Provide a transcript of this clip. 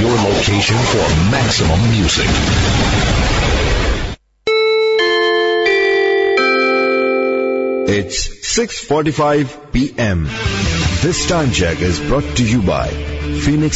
your location for maximum music. It's 6:45 p.m. This time check is brought to you by Phoenix